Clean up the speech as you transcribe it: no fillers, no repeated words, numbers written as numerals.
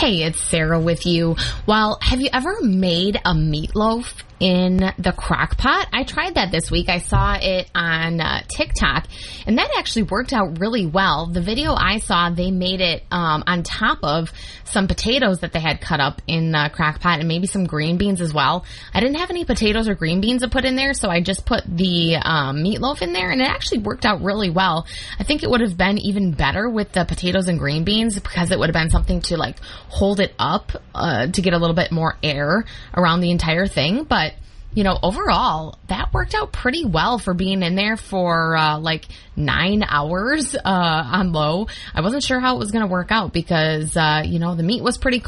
Hey, it's Sarah with you. Well, have you ever made a meatloaf in the crock pot? I tried that this week. I saw it on TikTok, and that actually worked out really well. The video I saw, they made it on top of some potatoes that they had cut up in the crock pot and maybe some green beans as well. I didn't have any potatoes or green beans to put in there, so I just put the meatloaf in there, and it actually worked out really well. I think it would have been even better with the potatoes and green beans because it would have been something to like hold it up to get a little bit more air around the entire thing. But you know, overall, that worked out pretty well for being in there for like 9 hours on low. I wasn't sure how it was going to work out because, you know, the meat was pretty